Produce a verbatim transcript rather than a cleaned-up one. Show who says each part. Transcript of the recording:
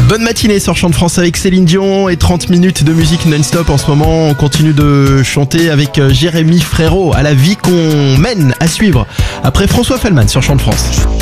Speaker 1: Bonne matinée sur Chant de France avec Céline Dion et trente minutes de musique non-stop en ce moment. On continue de chanter avec Jérémy Frérot à la vie qu'on mène à suivre après François Fellman sur Chant de France.